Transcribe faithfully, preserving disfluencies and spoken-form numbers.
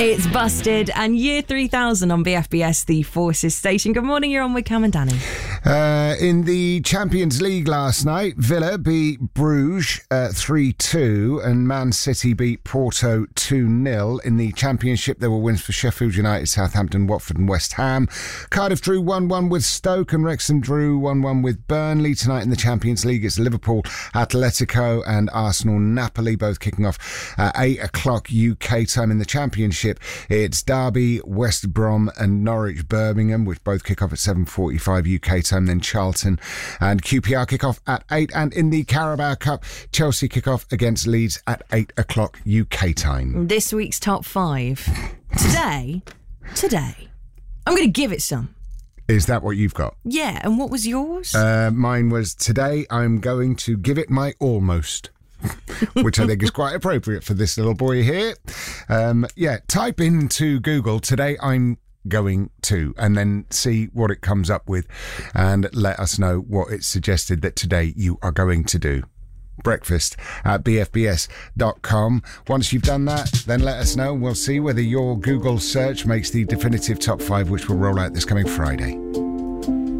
It's Busted and Year three thousand on B F B S, the Forces station. Good morning, you're on with Cam and Danny. Uh, in the Champions League last night, Villa beat Bruges uh, three two and Man City beat Porto two nil. In the Championship, there were wins for Sheffield United, Southampton, Watford and West Ham. Cardiff drew one one with Stoke and Wrexham drew one one with Burnley. Tonight in the Champions League, it's Liverpool, Atletico and Arsenal, Napoli, both kicking off at eight o'clock U K time. In the Championship, it's Derby, West Brom and Norwich, Birmingham, which both kick off at seven forty-five U K time. Then Charlton and Q P R kick off at eight. And in the Carabao Cup, Chelsea kick off against Leeds at eight o'clock U K time. This week's top five. Today, today, I'm going to give it some. Is that what you've got? Yeah, and what was yours? Uh, mine was, today I'm going to give it my almost. Which I think is quite appropriate for this little boy here. Um, yeah, type into Google, today I'm going to, and then see what it comes up with and let us know what it's suggested that today you are going to do. Breakfast at b f b s dot com. Once you've done that, then let us know. We'll see whether your Google search makes the definitive top five, which will roll out this coming Friday.